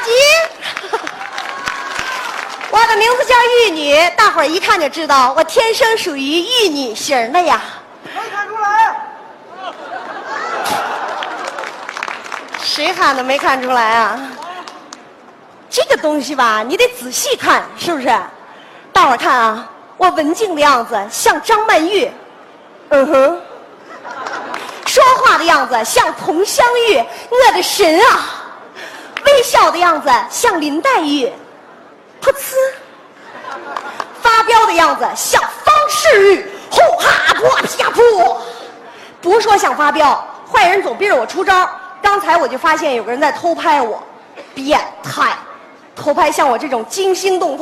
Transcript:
吉。我的名字叫玉女，大伙儿一看就知道我天生属于玉女型的呀。 没看出来。 谁喊的没看出来啊？这个东西吧，你得仔细看，是不是？大伙儿看啊，我文静的样子像张曼玉，说话的样子像佟湘玉，我的神啊！微笑的样子像林黛玉，噗呲；发飙的样子像方世玉，呼哈泼啪噗。不是说想发飙，坏人总逼着我出招。刚才我就发现有个人在偷拍我，变态！偷拍像我这种惊心动魄